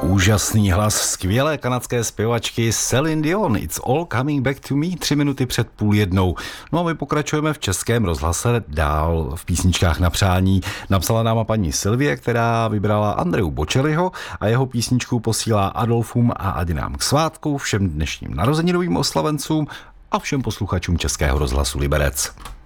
Úžasný hlas skvělé kanadské zpěvačky Céline Dion. It's all coming back to me, 3 minuty před 12:30. No a my pokračujeme v Českém rozhlase dál v písničkách na přání. Napsala nám paní Sylvie, která vybrala Andreu Bocelliho a jeho písničku posílá Adolfům a Adinám k svátku, všem dnešním narozeninovým oslavencům a všem posluchačům Českého rozhlasu Liberec.